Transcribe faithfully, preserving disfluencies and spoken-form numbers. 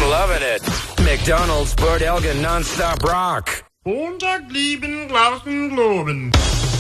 loving it. McDonald's, Bert Elgin, non-stop rock. Montag lieben Glauben, Globen.